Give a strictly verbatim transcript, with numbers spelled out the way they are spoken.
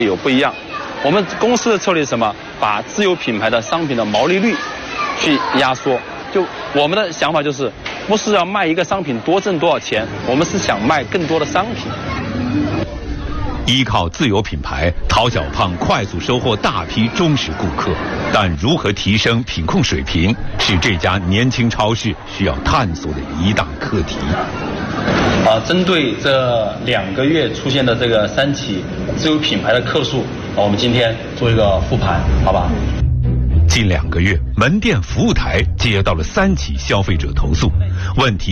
有不一样。我们公司的策略是什么？把自有品牌的商品的毛利率去压缩。就我们的想法就是，不是要卖一个商品多挣多少钱，我们是想卖更多的商品。 依靠自有品牌，陶小胖快速收获大批忠实顾客，但如何提升品控水平，是这家年轻超市需要探索的一大课题。 啊，针对这两个月出现的这个三起自有品牌的客诉，我们今天做一个复盘，好吧？ 近两个月，门店服务台接到了三起消费者投诉，问题